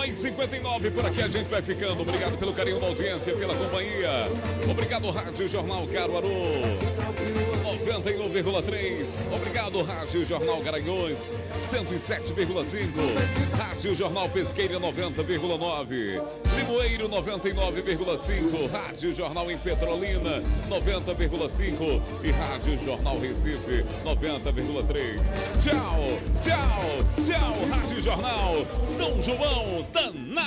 2h59, por aqui a gente vai ficando. Obrigado pelo carinho da audiência, pela companhia. Obrigado, Rádio Jornal Caruaru 91,3. Obrigado, Rádio Jornal Garanhuns 107,5. Rádio Jornal Pesqueira 90,9. Limoeiro 99,5. Rádio Jornal em Petrolina 90,5. E Rádio Jornal Recife 90,3. Tchau, tchau, tchau. Rádio Jornal São João da